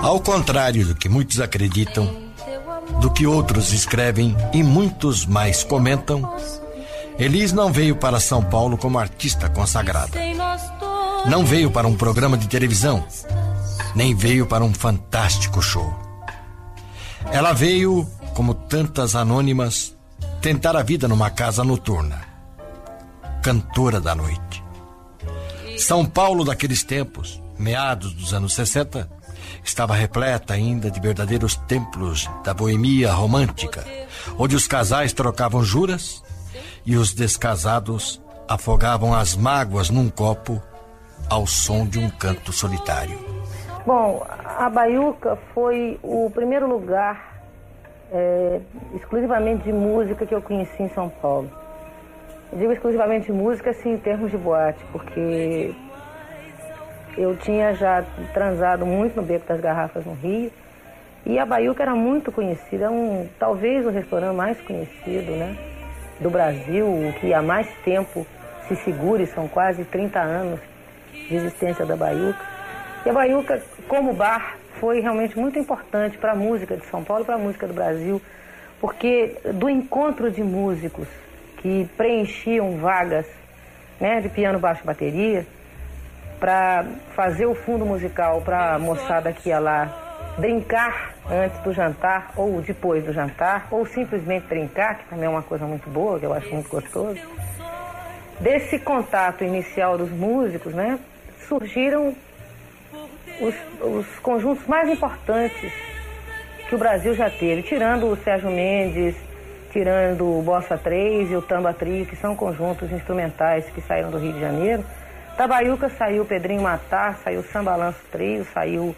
Ao contrário do que muitos acreditam, do que outros escrevem e muitos mais comentam, Elis não veio para São Paulo como artista consagrada. Não veio para um programa de televisão, nem veio para um fantástico show. Ela veio, como tantas anônimas, tentar a vida numa casa noturna. Cantora da noite. São Paulo daqueles tempos, meados dos anos 60, estava repleta ainda de verdadeiros templos da boemia romântica, onde os casais trocavam juras e os descasados afogavam as mágoas num copo ao som de um canto solitário. Bom, a Baiuca foi o primeiro lugar exclusivamente de música que eu conheci em São Paulo. Eu digo exclusivamente de música, assim, em termos de boate, porque eu tinha já transado muito no Beco das Garrafas, no Rio, e a Baiuca era muito conhecida, talvez o restaurante mais conhecido, né, do Brasil, o que há mais tempo se segure, são quase 30 anos de existência da Baiuca. E a Baiuca, como bar, foi realmente muito importante para a música de São Paulo e para a música do Brasil, porque do encontro de músicos que preenchiam vagas, né, de piano, baixo e bateria, para fazer o fundo musical para a moçada que ia lá brincar antes do jantar ou depois do jantar, ou simplesmente brincar, que também é uma coisa muito boa, que eu acho muito gostoso. Desse contato inicial dos músicos, né, surgiram os conjuntos mais importantes que o Brasil já teve, tirando o Sérgio Mendes, tirando o Bossa 3 e o Tamba Trio, que são conjuntos instrumentais que saíram do Rio de Janeiro. Da Baiuca saiu o Pedrinho Matar, saiu o Sambalanço Trio, saiu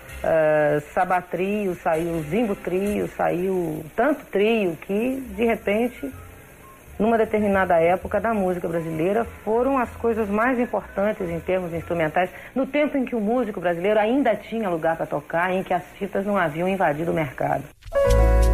Sabá Trio, saiu o Zimbo Trio, saiu tanto trio que, de repente, numa determinada época da música brasileira, foram as coisas mais importantes em termos instrumentais, no tempo em que o músico brasileiro ainda tinha lugar para tocar, em que as fitas não haviam invadido o mercado.